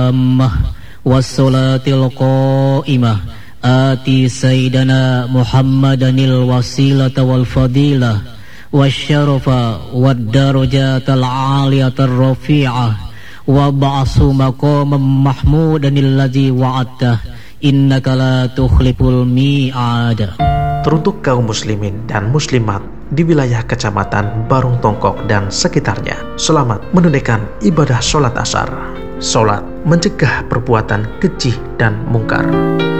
wassalatil qa'imah ati sayyidana Muhammadanil wasilata wal fadilah wasyarafa wad darajatal aliyatar rafi'ah wa ba'su maqamam mahmudanil ladzi wa'adta innaka la tukhliful mi'ad. Teruntuk kaum muslimin dan muslimat di wilayah Kecamatan Barung Tongkok dan sekitarnya, selamat menunaikan ibadah sholat asar. Sholat mencegah perbuatan keji dan mungkar.